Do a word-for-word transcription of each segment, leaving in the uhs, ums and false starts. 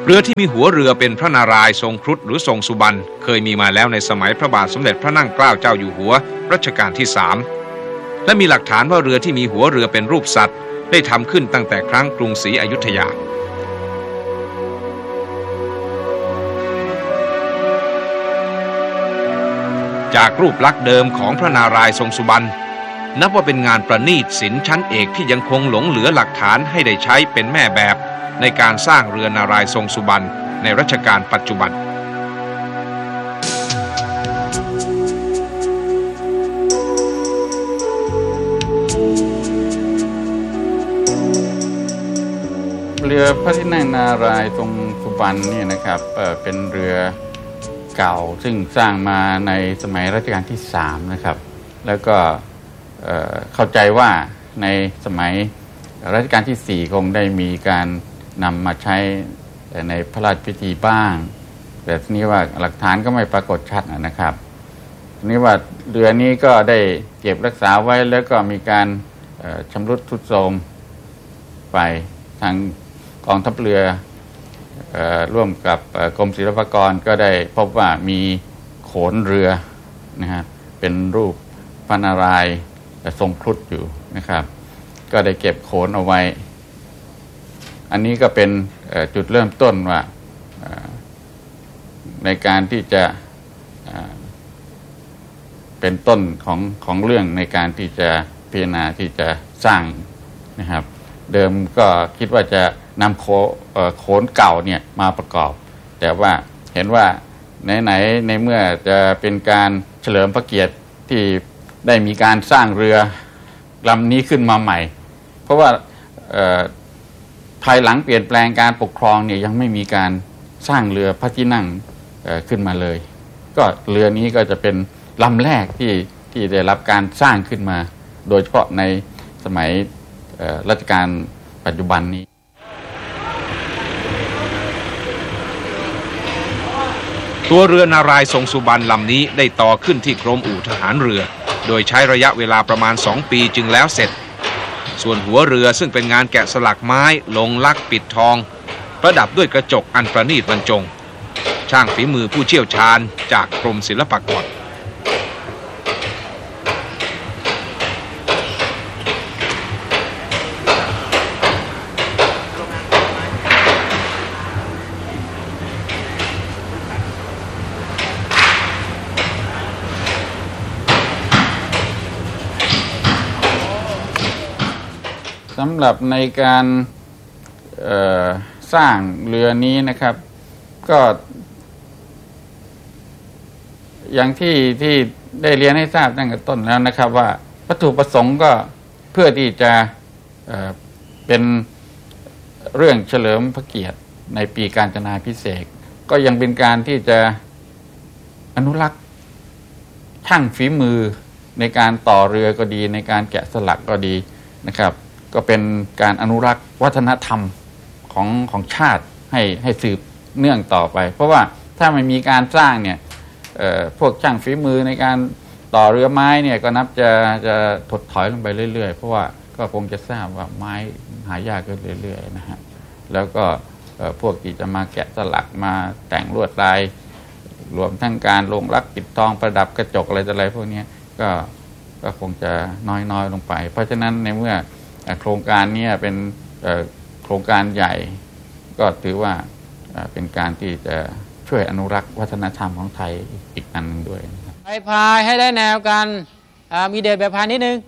รือที่มีหัวเรือเป็นพระนารายณ์ทรงครุฑหรือทรงสุบรรณเคยมีมาแล้วในสมัยพระบาทสมเด็จพระนั่งเกล้าเจ้าอยู่หัวรัชกาลที่สามและมีหลักฐานว่าเรือที่มีหัวเรือเป็นรูปสัตว์ได้ทำขึ้นตั้งแต่ครั้งกรุงศรีอยุธยาจากรูปลักษณ์เดิมของพระนารายณ์ทรงสุบรรณนับว่าเป็นงานประณีตศิลป์ชั้นเอกที่ยังคงหลงเหลือหลักฐานให้ได้ใช้เป็นแม่แบบในการสร้างเรือนารายณ์ทรงสุบรรณในรัชกาลปัจจุบันเรือพระที่นั่งนารายณ์ทรงสุบรรณเนี่ยนะครับเอ่อเป็นเรือเก่าซึ่งสร้างมาในสมัยรัชกาลที่สามนะครับแล้วก็เอ่อเข้าใจว่าในสมัยรัชกาลที่สี่คงได้มีการนำมาใช้ในพระราชพิธีบ้างแต่ทีนี้ว่าหลักฐานก็ไม่ปรากฏชัดนะครับทีนี้ว่าเรือนี้ก็ได้เก็บรักษาไว้แล้วก็มีการชำรุดทรุดโทรมไปทางกองทัพเรือร่วมกับกรมศิลปากรก็ได้พบว่ามีโขนเรือนะฮะเป็นรูปพระนารายณ์ทรงครุฑอยู่นะครับก็ได้เก็บโขนเอาไว้อันนี้ก็เป็นจุดเริ่มต้นว่าในการที่จะเป็นต้นของของเรื่องในการที่จะพิจารณาที่จะสร้างนะครับเดิมก็คิดว่าจะนำโขโขนเก่าเนี่ยมาประกอบแต่ว่าเห็นว่าไหนๆในเมื่อจะเป็นการเฉลิมพระเกียรติที่ได้มีการสร้างเรือลำนี้ขึ้นมาใหม่เพราะว่าภายหลังเปลี่ยนแปลงการปกครองเนี่ยยังไม่มีการสร้างเรือพระที่นั่งขึ้นมาเลยก็เรือนี้ก็จะเป็นลำแรกที่ที่ได้รับการสร้างขึ้นมาโดยเฉพาะในสมัยรัชกาลปัจจุบันนี้ตัวเรือนารายณ์ทรงสุบรรณลำนี้ได้ต่อขึ้นที่กรมอู่ทหารเรือโดยใช้ระยะเวลาประมาณสองปีจึงแล้วเสร็จส่วนหัวเรือซึ่งเป็นงานแกะสลักไม้ลงลักปิดทองประดับด้วยกระจกอันประณีตบรรจงช่างฝีมือผู้เชี่ยวชาญจากกรมศิลปากรสำหรับในการสร้างเรือนี้นะครับก็อย่างที่ที่ได้เรียนให้ทราบตั้งแต่ต้นแล้วนะครับว่าวัตถุประสงค์ก็เพื่อที่จะเอ่อเป็นเรื่องเฉลิมพระเกียรติในปีกาญจนาภิเษกก็ยังเป็นการที่จะอนุรักษ์ช่างฝีมือในการต่อเรือก็ดีในการแกะสลักก็ดีนะครับก็เป็นการอนุรักษ์วัฒนธรรมของของชาติให้ให้สืบเนื่องต่อไปเพราะว่าถ้าไม่มีการสร้างเนี่ยพวกช่างฝีมือในการต่อเรือไม้เนี่ยก็นับจะจะถดถอยลงไปเรื่อยๆเพราะว่าก็คงจะทราบว่าไม้หายากขึ้นเรื่อยๆนะฮะแล้วก็พวกที่จะมาแกะสลักมาแต่งลวดลายรวมทั้งการลงลักปิดทองประดับกระจกอะไรต่ออะไรพวกนี้ก็ก็คงจะน้อยๆลงไปเพราะฉะนั้นในเมื่อโครงการนี้เป็นโครงการใหญ่ก็ถือว่าเป็นการที่จะช่วยอนุรักษ์วัฒนธรรมของไทยอีกอันหนึ่งด้วยไปพายให้ได้แนวกันมีเดชแบบพายนิดนึง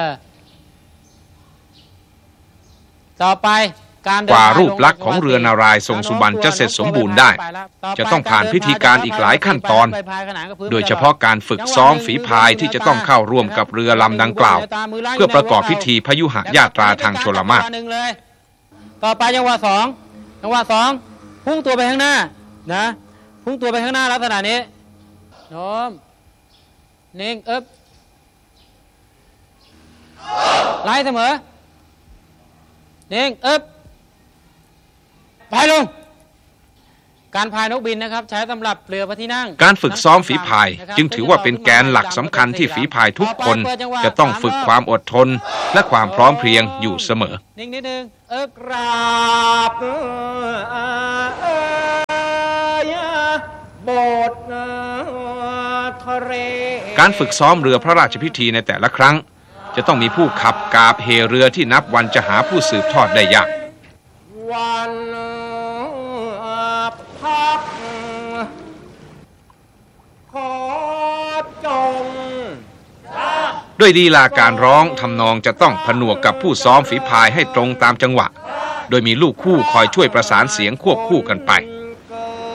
ต่อไปการกว่ารูปลักษณ์ของเรือนารายณ์ทรงสุบรรณจะเสร็จสมบูรณ์ได้จะต้องผ่านพิธีการอีกหลายขั้นตอนโดยเฉพาะการฝึกซ้อมฝีพายที่จะต้องเข้าร่วมกับเรือลำดังกล่าวเพื่อประกอบพิธีพยุหญาตราทางชลมารต่อไปจังหวะสองจังหวะสองพุ่งตัวไปข้างหน้านะพุ่งตัวไปข้างหน้าลักษณะนี้โน้มนิ่งอึ๊บไล่เสมอนิ่งอึ๊บพายลงการพายนกบินนะครับใช้สำหรับเรือพระที่นั่งการฝึกซ้อมฝีพายจึงถือว่าเป็นแกนหลักสำคัญที่ฝีพายทุกคนจะต้องฝึกความอดทนและความพร้อมเพรียงอยู่เสมอนิ่งนิดนึงเอิบกราบการฝึกซ้อมเรือพระราชพิธีในแต่ละครั้งจะต้องมีผู้ขับกาบเฮเรือที่นับวันจะหาผู้สืบทอดได้ยากวันพักขอจงด้วยลีลาการร้องทำนองจะต้องผนวกกับผู้ซ้อมฝีพายให้ตรงตามจังหวะโดยมีลูกคู่คอยช่วยประสานเสียงควบคู่กันไป